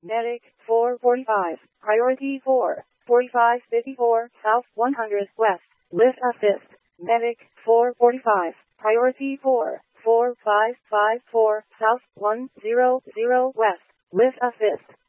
Medic 445, priority 4, 4554, south 100 west, lift assist. Medic 445, priority 4, 4554, south 100 west, lift assist.